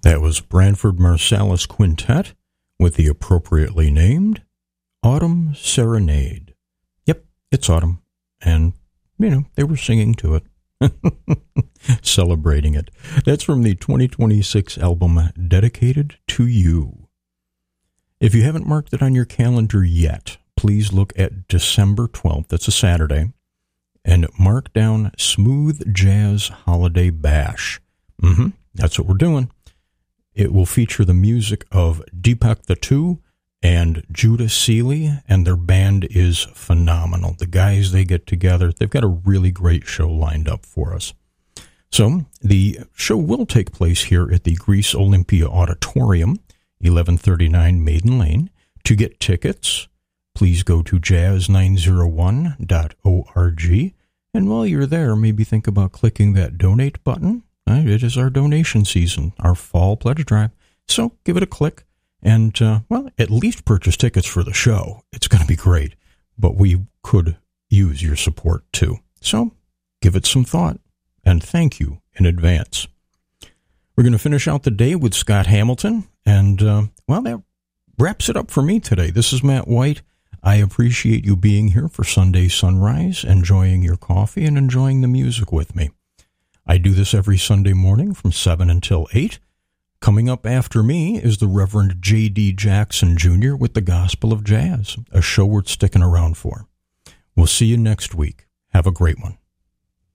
That was Branford Marsalis Quintet with the appropriately named Autumn Serenade. Yep, it's autumn, and, they were singing to it. Celebrating it. That's from the 2026 album Dedicated to You. If you haven't marked it on your calendar yet, please look at December 12th, that's a Saturday, and mark down Smooth Jazz Holiday Bash. That's what we're doing. It will feature the music of Deepak the Two and Judah Seeley, and their band is phenomenal. The guys they get together, they've got a really great show lined up for us. So, the show will take place here at the Greece Olympia Auditorium, 1139 Maiden Lane. To get tickets, please go to jazz901.org, and while you're there, maybe think about clicking that donate button. It is our donation season, our fall pledge drive. So give it a click and, at least purchase tickets for the show. It's going to be great, but we could use your support too. So give it some thought, and thank you in advance. We're going to finish out the day with Scott Hamilton, and, that wraps it up for me today. This is Matt White. I appreciate you being here for Sunday Sunrise, enjoying your coffee and enjoying the music with me. I do this every Sunday morning from 7 until 8. Coming up after me is the Reverend J.D. Jackson Jr. with the Gospel of Jazz, a show worth sticking around for. We'll see you next week. Have a great one.